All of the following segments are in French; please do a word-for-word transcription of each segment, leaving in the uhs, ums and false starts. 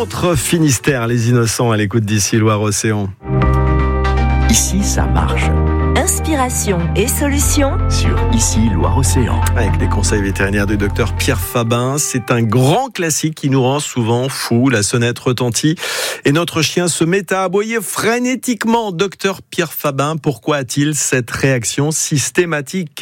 Contre Finistère, les innocents à l'écoute d'ici Loire-Océan. Ici, ça marche. Inspiration et solutions Sur Ici, Loire-Océan. Avec les conseils vétérinaires du docteur Pierre Fabin, c'est un grand classique qui nous rend souvent fous. La sonnette retentit et notre chien se met à aboyer frénétiquement. Docteur Pierre Fabin, pourquoi a-t-il cette réaction systématique ?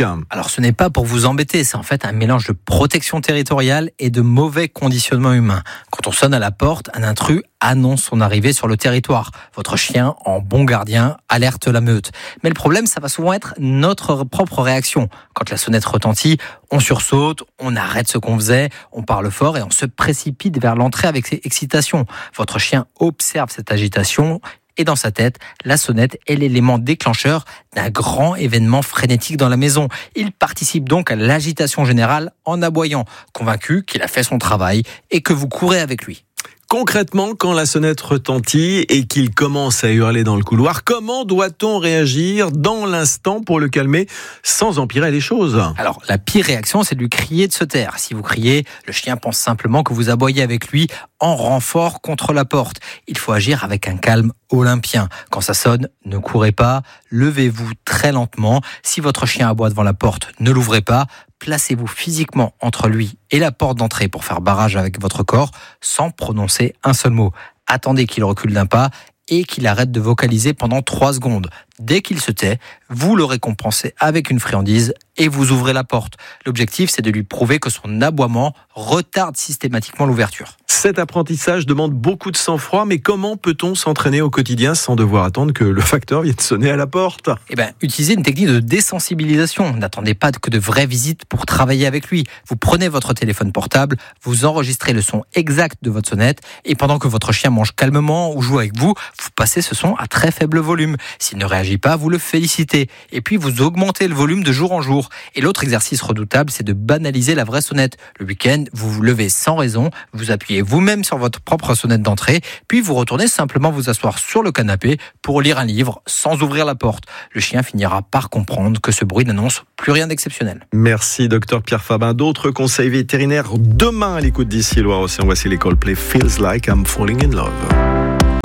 Alors ce n'est pas pour vous embêter, c'est en fait un mélange de protection territoriale et de mauvais conditionnement humain. Quand on sonne à la porte, un intrus annonce son arrivée sur le territoire. Votre chien, en bon gardien, alerte la meute. Mais le problème, ça va souvent être notre propre réaction. Quand la sonnette retentit, on sursaute, on arrête ce qu'on faisait, on parle fort et on se précipite vers l'entrée avec excitation. Votre chien observe cette agitation et dans sa tête, la sonnette est l'élément déclencheur d'un grand événement frénétique dans la maison. Il participe donc à l'agitation générale en aboyant, convaincu qu'il a fait son travail et que vous courez avec lui. Concrètement, quand la sonnette retentit et qu'il commence à hurler dans le couloir, comment doit-on réagir dans l'instant pour le calmer sans empirer les choses ? Alors, la pire réaction, c'est de lui crier de se taire. Si vous criez, le chien pense simplement que vous aboyez avec lui en renfort contre la porte. Il faut agir avec un calme olympien. Quand ça sonne, ne courez pas, levez-vous très lentement. Si votre chien aboie devant la porte, ne l'ouvrez pas. Placez-vous physiquement entre lui et la porte d'entrée pour faire barrage avec votre corps sans prononcer un seul mot. Attendez qu'il recule d'un pas et qu'il arrête de vocaliser pendant trois secondes. Dès qu'il se tait, vous le récompensez avec une friandise et vous ouvrez la porte. L'objectif, c'est de lui prouver que son aboiement retarde systématiquement l'ouverture. Cet apprentissage demande beaucoup de sang-froid, mais comment peut-on s'entraîner au quotidien sans devoir attendre que le facteur vienne sonner à la porte ? Eh bien, utilisez une technique de désensibilisation. N'attendez pas que de vraies visites pour travailler avec lui. Vous prenez votre téléphone portable, vous enregistrez le son exact de votre sonnette et pendant que votre chien mange calmement ou joue avec vous, vous passez ce son à très faible volume. S'il ne réagit pas, vous le félicitez. Et puis, vous augmentez le volume de jour en jour. Et l'autre exercice redoutable, c'est de banaliser la vraie sonnette. Le week-end, vous vous levez sans raison, vous appuyez vous-même sur votre propre sonnette d'entrée, puis vous retournez simplement vous asseoir sur le canapé pour lire un livre sans ouvrir la porte. Le chien finira par comprendre que ce bruit n'annonce plus rien d'exceptionnel. Merci, docteur Pierre Fabin. D'autres conseils vétérinaires demain à l'écoute d'ici Loire-Océan. Voici les Coldplay Feels Like I'm Falling in Love.